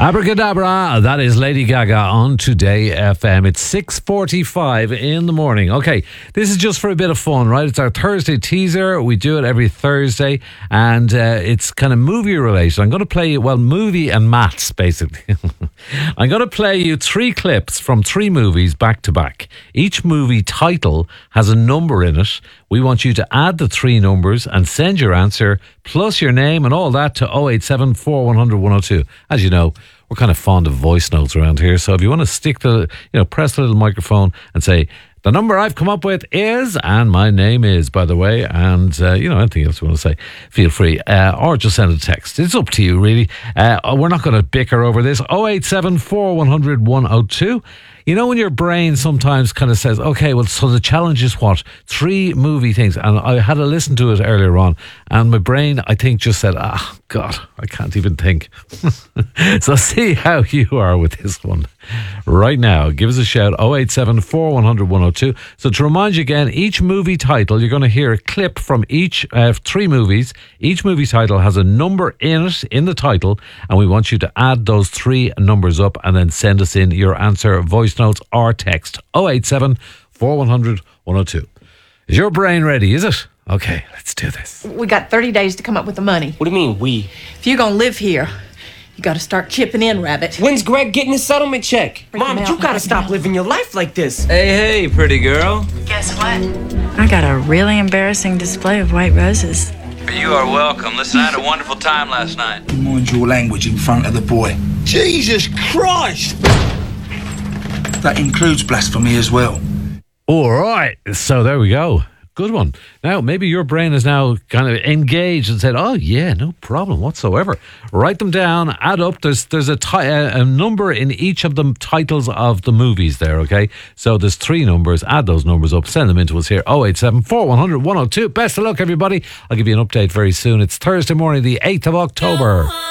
Abracadabra, that is Lady Gaga on Today FM. It's 6:45 in the morning. Okay, this is just for a bit of fun, right? It's our Thursday teaser. We do it every Thursday, and it's kind of movie related. I'm going to play you, movie and maths, basically. I'm going to play you 3 clips from 3 movies back to back. Each movie title has a number in it. We want you to add the 3 numbers and send your answer, plus your name and all that, to 087 4100 102. As you know, we're kind of fond of voice notes around here. So if you want to stick the, press the little microphone and say, the number I've come up with is, and my name is, by the way, and, anything else you want to say, feel free. Or just send a text. It's up to you, really. We're not going to bicker over this. 087 4100 102. You know when your brain sometimes kind of says, okay, well, so the challenge is what? 3 movie things. And I had to listen to it earlier on. And my brain, I think, just said, God, I can't even think. So see how you are with this one. Right now, give us a shout, 087 4100 102. So to remind you again, each movie title, you're going to hear a clip from each 3 movies. Each movie title has a number in it, in the title, and we want you to add those 3 numbers up and then send us in your answer, voice notes or text, 087 4100 102. Is your brain ready, is it? Okay, let's do this. We got 30 days to come up with the money. What do you mean, we? If you're gonna live here, you gotta start chipping in, Rabbit. When's Greg getting his settlement check? Mom, you gotta stop living your life like this. Hey, pretty girl. Guess what? I got a really embarrassing display of white roses. You are welcome. Listen, I had a wonderful time last night. Mind your language in front of the boy. Jesus Christ! That includes blasphemy as well. All right, so there we go. Good one. Now, maybe your brain is now kind of engaged and said, oh, yeah, no problem whatsoever. Write them down, add up. There's a number in each of the titles of the movies there, okay? So there's 3 numbers. Add those numbers up. Send them in to us here, 087 4100 102. Best of luck, everybody. I'll give you an update very soon. It's Thursday morning, the 8th of October.